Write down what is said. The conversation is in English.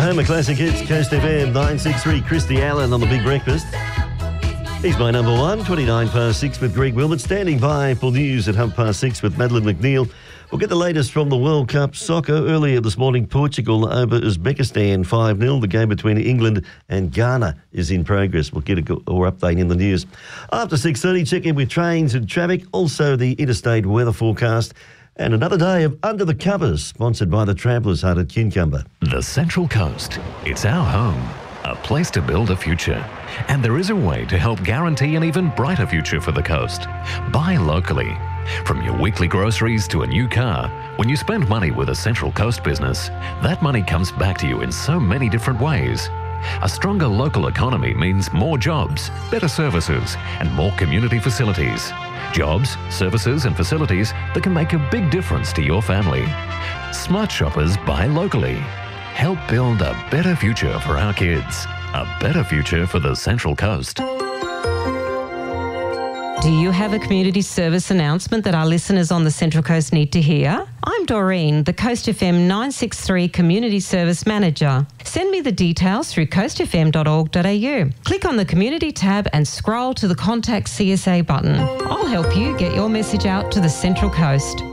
Homer Classic Hits, Coast FM 963, Christy Allen on The Big Breakfast. He's my number one, 29 past 6 with Greg Wilmot, standing by for news at 6:30 with Madeline McNeil. We'll get the latest from the World Cup soccer. Earlier this morning, Portugal over Uzbekistan 5-0. The game between England and Ghana is in progress. We'll get a update in the news. After 6:30, check in with trains and traffic, also the interstate weather forecast. And another day of Under the Covers, sponsored by the Tramplers Hut at Kincumber. The Central Coast. It's our home, a place to build a future. And there is a way to help guarantee an even brighter future for the coast. Buy locally. From your weekly groceries to a new car, when you spend money with a Central Coast business, that money comes back to you in so many different ways. A stronger local economy means more jobs, better services, and more community facilities. Jobs, services and facilities that can make a big difference to your family. Smart shoppers buy locally. Help build a better future for our kids. A better future for the Central Coast. Do you have a community service announcement that our listeners on the Central Coast need to hear? I'm Doreen, the Coast FM 963 Community Service Manager. Send me the details through coastfm.org.au. Click on the Community tab and scroll to the Contact CSA button. I'll help you get your message out to the Central Coast.